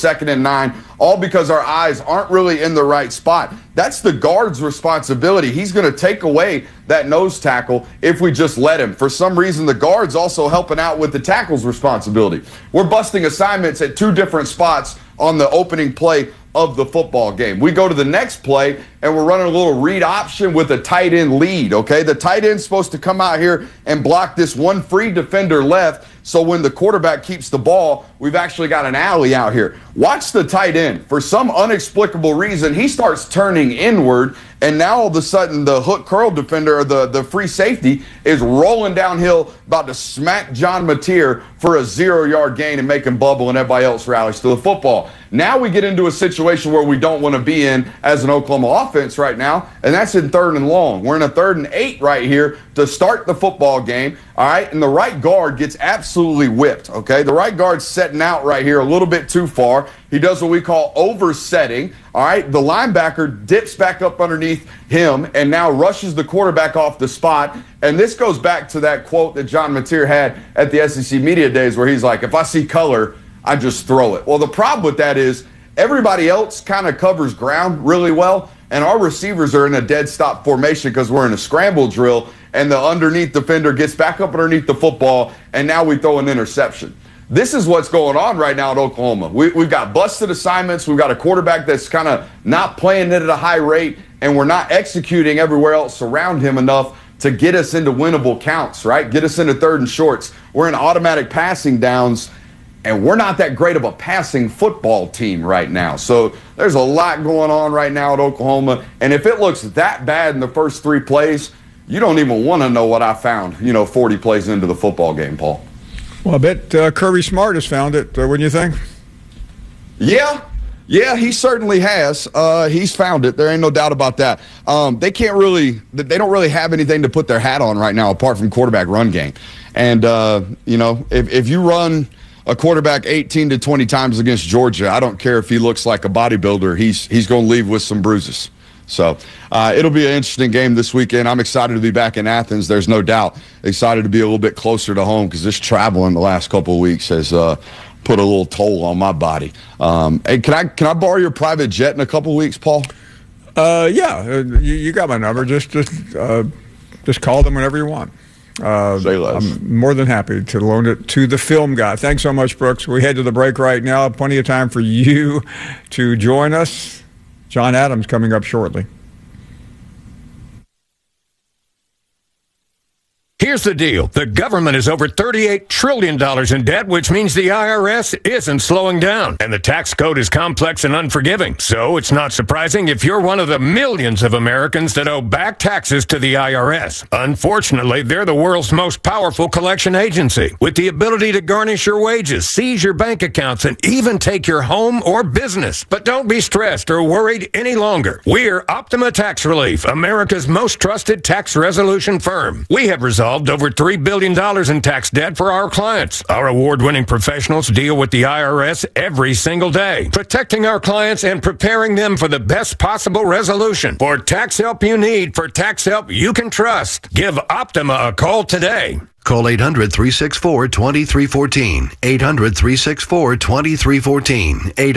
2nd and 9, all because our eyes aren't really in the right spot. That's the guard's responsibility. He's going to take away that nose tackle if we just let him. For some reason, the guard's also helping out with the tackle's responsibility. We're busting assignments at 2 different spots on the opening play of the football game. We go to the next play, and we're running a little read option with a tight end lead, okay? The tight end's supposed to come out here and block this one free defender left, so when the quarterback keeps the ball, we've actually got an alley out here. Watch the tight end. For some inexplicable reason, he starts turning inward, and now all of a sudden the hook curl defender, or the free safety, is rolling downhill, about to smack John Mateer for a 0-yard gain and make him bubble, and everybody else rallies to the football. Now we get into a situation where we don't want to be in as an Oklahoma offense right now, and that's in 3rd and long. We're in a 3rd and 8 right here to start the football game, all right? And the right guard gets absolutely whipped, okay? The right guard's setting out right here a little bit too far. He does what we call oversetting, all right? The linebacker dips back up underneath him and now rushes the quarterback off the spot. And this goes back to that quote that John Mateer had at the SEC Media Days where he's like, if I see color, I just throw it. Well, the problem with that is everybody else kind of covers ground really well, and our receivers are in a dead stop formation because we're in a scramble drill, and the underneath defender gets back up underneath the football, and now we throw an interception. This is what's going on right now at Oklahoma. We've got busted assignments. We've got a quarterback that's kind of not playing it at a high rate, and we're not executing everywhere else around him enough to get us into winnable counts, right? Get us into 3rd and shorts. We're in automatic passing downs, and we're not that great of a passing football team right now. So there's a lot going on right now at Oklahoma. And if it looks that bad in the first 3 plays, you don't even want to know what I found, 40 plays into the football game, Paul. Well, I bet Kirby Smart has found it, wouldn't you think? Yeah, he certainly has. He's found it. There ain't no doubt about that. They don't really have anything to put their hat on right now apart from quarterback run game. And, if you run a quarterback 18 to 20 times against Georgia, I don't care if he looks like a bodybuilder, he's going to leave with some bruises. So it'll be an interesting game this weekend. I'm excited to be back in Athens. There's no doubt. Excited to be a little bit closer to home because this traveling the last couple of weeks has put a little toll on my body. Hey, can I borrow your private jet in a couple of weeks, Paul? Yeah, you got my number. Just call them whenever you want. Say less. I'm more than happy to loan it to the film guy. Thanks so much, Brooks. We head to the break right now. Plenty of time for you to join us. John Adams coming up shortly. Here's the deal. The government is over $38 trillion in debt, which means the IRS isn't slowing down. And the tax code is complex and unforgiving. So it's not surprising if you're one of the millions of Americans that owe back taxes to the IRS. Unfortunately, they're the world's most powerful collection agency, with the ability to garnish your wages, seize your bank accounts, and even take your home or business. But don't be stressed or worried any longer. We're Optima Tax Relief, America's most trusted tax resolution firm. We have resolved over $3 billion in tax debt for our clients. Our award-winning professionals deal with the IRS every single day, protecting our clients and preparing them for the best possible resolution. For tax help you need, for tax help you can trust, give Optima a call today. Call 800-364-2314. 800-364-2314.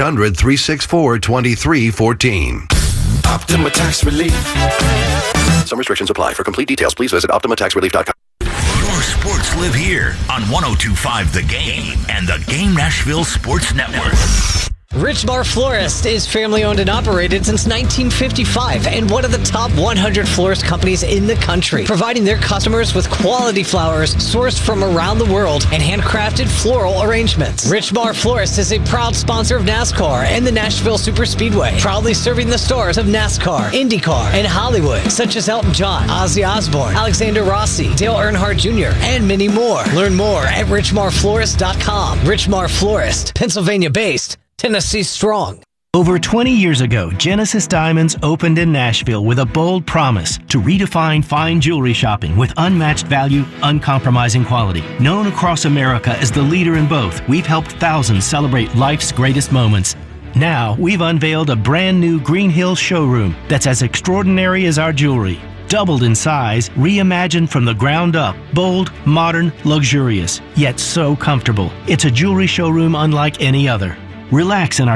800-364-2314. Optima Tax Relief. Some restrictions apply. For complete details, please visit OptimaTaxRelief.com. Your sports live here on 102.5 The Game and the Game Nashville Sports Network. Richmar Florist is family-owned and operated since 1955 and one of the top 100 florist companies in the country, providing their customers with quality flowers sourced from around the world and handcrafted floral arrangements. Richmar Florist is a proud sponsor of NASCAR and the Nashville Superspeedway, proudly serving the stars of NASCAR, IndyCar, and Hollywood, such as Elton John, Ozzy Osbourne, Alexander Rossi, Dale Earnhardt Jr., and many more. Learn more at richmarflorist.com. Richmar Florist, Pennsylvania-based, Tennessee strong. Over 20 years ago, Genesis Diamonds opened in Nashville with a bold promise to redefine fine jewelry shopping with unmatched value, uncompromising quality. Known across America as the leader in both, we've helped thousands celebrate life's greatest moments. Now, we've unveiled a brand new Green Hills showroom that's as extraordinary as our jewelry. Doubled in size, reimagined from the ground up, bold, modern, luxurious, yet so comfortable. It's a jewelry showroom unlike any other. Relax in our